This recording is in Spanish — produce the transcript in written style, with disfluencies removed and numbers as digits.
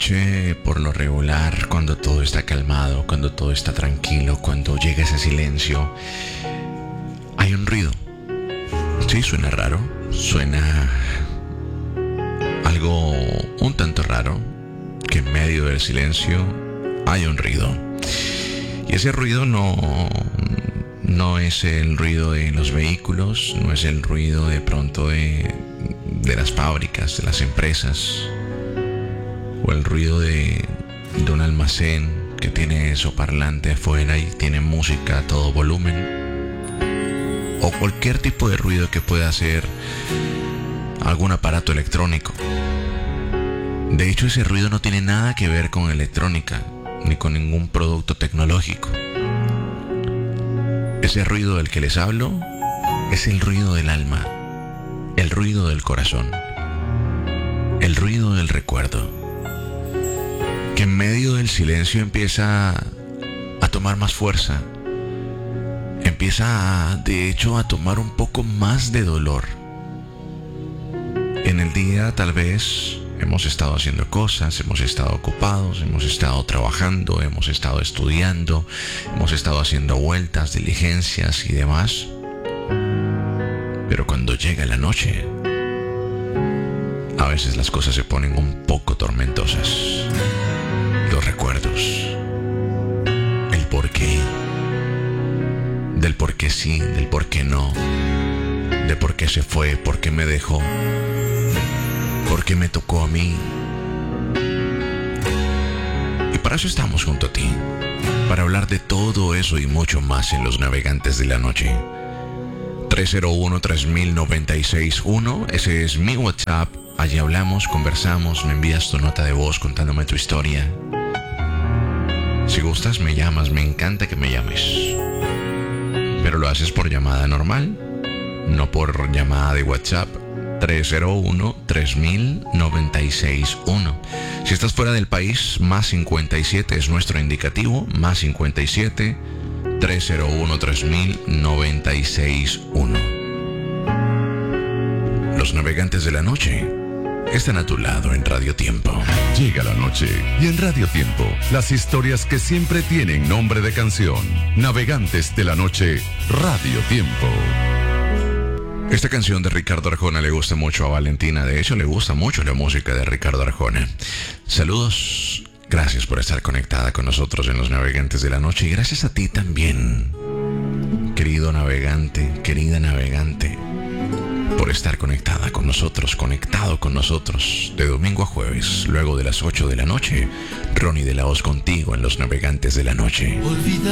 noche, por lo regular, cuando todo está calmado, cuando todo está tranquilo, cuando llega ese silencio, hay un ruido. Sí, suena raro, suena algo un tanto raro, que en medio del silencio hay un ruido. Y ese ruido no es el ruido de los vehículos, no es el ruido de pronto de las fábricas, de las empresas, o el ruido de un almacén que tiene su parlante afuera y tiene música a todo volumen, o cualquier tipo de ruido que pueda hacer algún aparato electrónico. De hecho, ese ruido no tiene nada que ver con electrónica ni con ningún producto tecnológico. Ese ruido del que les hablo es el ruido del alma, el ruido del corazón, el ruido del recuerdo, que en medio del silencio empieza a tomar más fuerza, empieza de hecho a tomar un poco más de dolor. En el día tal vez hemos estado haciendo cosas, hemos estado ocupados, hemos estado trabajando, hemos estado estudiando, hemos estado haciendo vueltas, diligencias y demás. Pero cuando llega la noche, a veces las cosas se ponen un poco tormentosas. Los recuerdos, el porqué, del por qué sí, del por qué no, de por qué se fue, por qué me dejó, por qué me tocó a mí. Y para eso estamos junto a ti, para hablar de todo eso y mucho más en Los Navegantes de la Noche. 301-3000-961, ese es mi WhatsApp. Allí hablamos, conversamos, me envías tu nota de voz contándome tu historia. Si gustas, me llamas, me encanta que me llames. Pero lo haces por llamada normal, no por llamada de WhatsApp. 301-3000-961. Si estás fuera del país, más 57 es nuestro indicativo, más 57 301-3000-961. Los Navegantes de la Noche están a tu lado en Radio Tiempo. Llega la noche y en Radio Tiempo, las historias que siempre tienen nombre de canción. Navegantes de la Noche, Radio Tiempo. Esta canción de Ricardo Arjona le gusta mucho a Valentina. De hecho, le gusta mucho la música de Ricardo Arjona. Saludos, gracias por estar conectada con nosotros en Los Navegantes de la Noche. Y gracias a ti también, querido navegante, querida navegante, por estar conectada con nosotros, conectado con nosotros de domingo a jueves, luego de las 8 de la noche. Ronnie de la Hoz contigo en Los Navegantes de la Noche. Olvidar